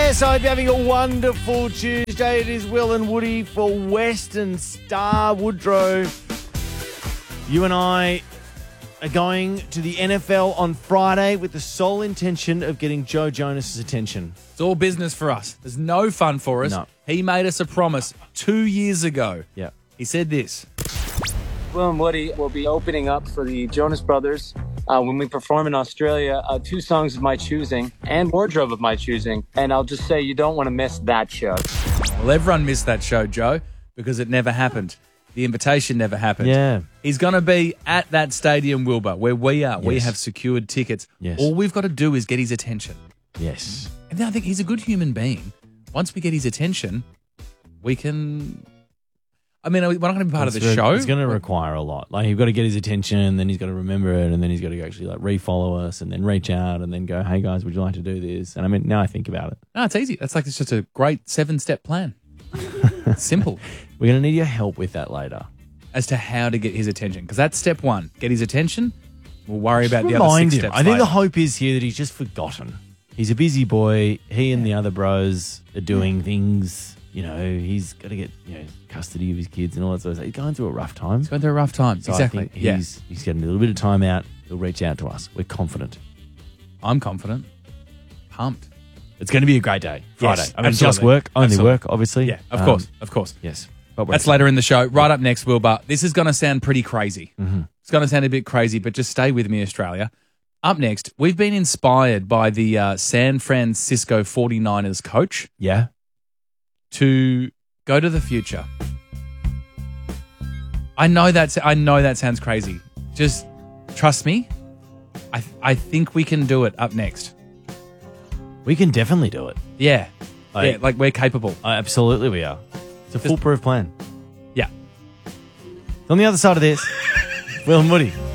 Yes, I hope you're having a wonderful Tuesday. It is Will and Woody for Western Star Woodrow. You and I are going to the NFL on Friday with the sole intention of getting Joe Jonas's attention. It's all business for us. There's no fun for us. No. He made us a promise 2 years ago. Yeah. He said this. Will and Woody will be opening up for the Jonas Brothers when we perform in Australia. 2 songs of my choosing and wardrobe of my choosing. And I'll just say you don't want to miss that show. Well, everyone missed that show, Joe, because it never happened. The invitation never happened. Yeah. He's going to be at that stadium, Wilbur, where we are. Yes. We have secured tickets. Yes. All we've got to do is get his attention. Yes. And then I think he's a good human being. Once we get his attention, we can... I mean, we're not going to be part of the show. It's going to require a lot. Like, you've got to get his attention, and then he's got to remember it, and then he's got to actually like refollow us, and then reach out, and then go, "Hey guys, would you like to do this?" And I mean, now I think about it, No, it's easy. It's just a great 7-step plan. Simple. we're going to need your help with that later. As to how to get his attention. Because that's step 1. Get his attention. We'll worry about the other Remind 6 him. steps I think later. the hope is here that he's just forgotten. He's a busy boy. He and the other bros are doing things. You know, he's got to get custody of his kids and all that sort of stuff. He's going through a rough time. He's going through a rough time. So Exactly. I think he's getting a little bit of time out. He'll reach out to us. We're confident. I'm confident. Pumped. It's going to be a great day. Friday. Yes, I mean, just absolutely. work. Only Absolutely. work, obviously. Yeah, of course. Of course. Yes. But we're That's later in the show. Right up next, Wilbur. This is going to sound pretty crazy. Mm-hmm. It's going to sound a bit crazy, but just stay with me, Australia. Up next, we've been inspired by the San Francisco 49ers coach Yeah. to go to the future. I know that sounds crazy. Just trust me. I think we can do it up next. We can definitely do it. Yeah. Like- Like we're capable. Absolutely we are. It's a foolproof plan. Yeah. On the other side of this, Will and Woody.